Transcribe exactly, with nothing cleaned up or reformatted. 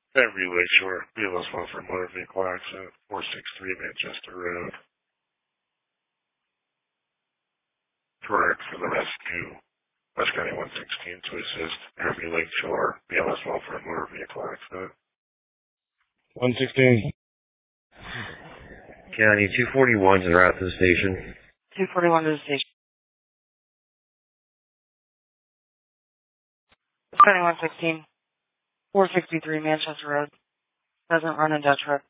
Every Lakeshore, B L S one for motor vehicle accident, four sixty-three Manchester Road. Correct for the rescue. West County one sixteen to assist Every Lakeshore, B L S one for motor vehicle accident. one sixteen. County two forty-one's en route to the station. two forty-one to the station. West County one sixteen, four sixty-three Manchester Road. Doesn't run in Dutch Road.